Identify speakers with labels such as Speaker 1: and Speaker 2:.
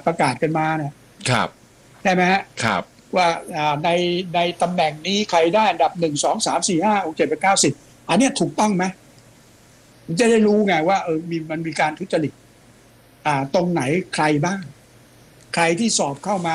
Speaker 1: ประกาศกันมาเนี่ย
Speaker 2: ครับ
Speaker 1: ใช่ไหมฮะ
Speaker 2: ครับ
Speaker 1: ว่าในตำแหน่งนี้ใครได้อันดับ1 2 3 4 5 6 7 8 9 10อันนี้ถูกต้องไหมมันจะได้รู้ไงว่ามันมีการทุจริตตรงไหนใครบ้างใครที่สอบเข้ามา